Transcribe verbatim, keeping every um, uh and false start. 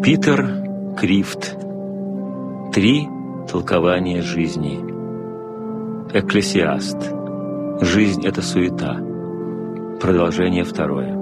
Питер Крифт. Три толкования жизни. Экклесиаст. Жизнь — это суета. Продолжение второе.